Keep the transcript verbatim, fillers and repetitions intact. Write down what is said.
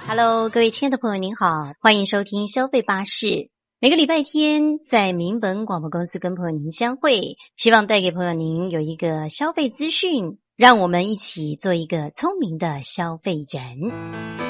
Hello， 各位亲爱的朋友您好，欢迎收听消费巴士。每个礼拜天在民本广播公司跟朋友您相会，希望带给朋友您有一个消费资讯，让我们一起做一个聪明的消费人。